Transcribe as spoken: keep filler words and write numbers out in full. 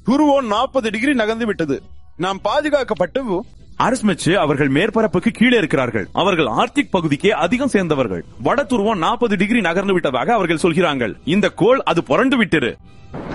துருவம் நாற்பது டிகிரி நகர்ந்து விட்டது. நாம் பாதுகாக்கப்பட்டு. அரிஸ்மெச்சு, அவர்கள் மேற்பரப்புக்கு கீழே இருக்கிறார்கள். அவர்கள் ஆர்க்டிக் பகுதிக்கே அதிகம் சேர்ந்தவர்கள். வட துருவம் நாற்பது டிகிரி நகர்ந்து விட்டதாக அவர்கள் சொல்கிறார்கள். இந்த கோள் அது புரண்டு விட்டது.